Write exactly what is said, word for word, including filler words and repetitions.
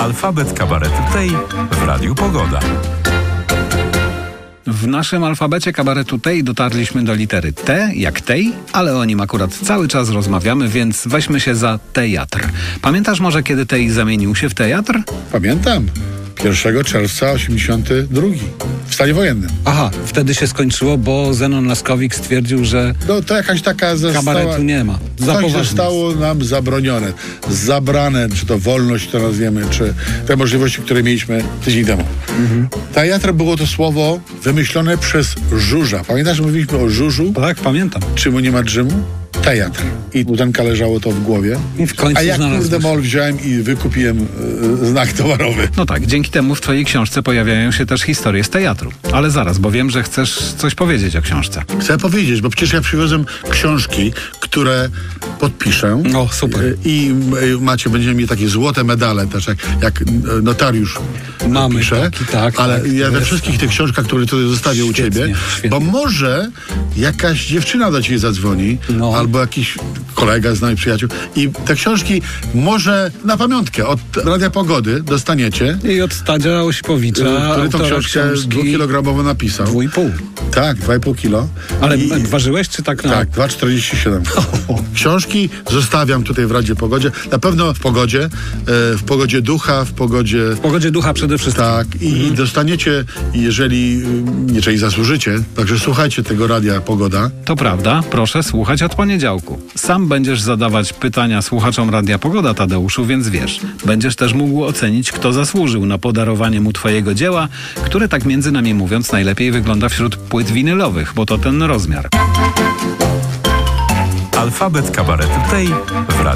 Alfabet kabaretu tej w Radiu Pogoda. W naszym alfabecie kabaretu tej dotarliśmy do litery T, jak tej, ale o nim akurat cały czas rozmawiamy, więc weźmy się za teatr. Pamiętasz może, kiedy tej zamienił się w teatr? Pamiętam. pierwszego czerwca osiemdziesiątego drugiego w stanie wojennym. Aha, wtedy się skończyło, bo Zenon Laskowik stwierdził, że No to jakaś taka została... kabaretu nie ma. Za Coś poważne zostało nam zabronione. Zabrane, czy to wolność to nazwiemy, czy te możliwości, które mieliśmy tydzień temu. Mhm. Teatr było to słowo wymyślone przez Żurza. Pamiętasz, że mówiliśmy o Żurzu? Tak, pamiętam. Czymu nie ma dżymu? Teatr. I Budenka leżało to w głowie. I w końcu A ja znalazłeś. kurde mol wziąłem i wykupiłem e, znak towarowy. No tak, dzięki temu w twojej książce pojawiają się też historie z teatru. Ale zaraz, bo wiem, że chcesz coś powiedzieć o książce. Chcę powiedzieć, bo przecież ja przywiozłem książki, które podpiszę. O, super. I y, macie, będziemy mieli takie złote medale też, jak, jak notariusz Mamy pisze. taki, tak, ale tak, ja we jest. wszystkich tych książkach, które tutaj zostawię u Świetnie, ciebie, świetnie. bo może jakaś dziewczyna do ciebie zadzwoni, No. albo jakiś kolega, znajomy przyjaciół i te książki może na pamiątkę od Radia Pogody dostaniecie, I od Tadzia Osipowicza, który tą autora książkę książki dwukilogramowo napisał. Dwu i pół. Tak, dwa i pół kilo. Ale I, ważyłeś, czy tak na... Tak, dwa czterdzieści siedem. Książki zostawiam tutaj w Radzie Pogodzie. Na pewno w pogodzie, e, w pogodzie ducha, w pogodzie... W pogodzie ducha przede wszystkim. Tak, i Mhm. dostaniecie, jeżeli y, niczego zasłużycie, także słuchajcie tego Radia Pogoda. To prawda, proszę słuchać od poniedziałku. Sam będziesz zadawać pytania słuchaczom Radia Pogoda, Tadeuszu, więc wiesz. Będziesz też mógł ocenić, kto zasłużył na podarowanie mu twojego dzieła, które tak między nami mówiąc najlepiej wygląda wśród płyt winylowych, bo to ten rozmiar. Alfabet kabaretu tej w Radiu